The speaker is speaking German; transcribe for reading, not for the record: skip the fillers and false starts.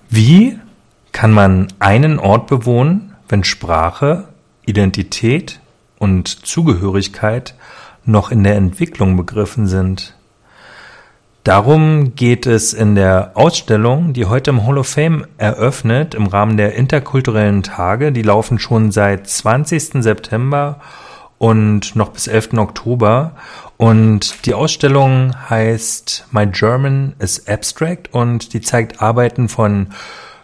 Wie kann man einen Ort bewohnen, wenn Sprache, Identität und Zugehörigkeit noch in der Entwicklung begriffen sind? Darum geht es in der Ausstellung, die heute im Hall of Fame eröffnet, im Rahmen der interkulturellen Tage. Die laufen schon seit 20. September und noch bis 11. Oktober. Und die Ausstellung heißt My German is Abstract und die zeigt Arbeiten von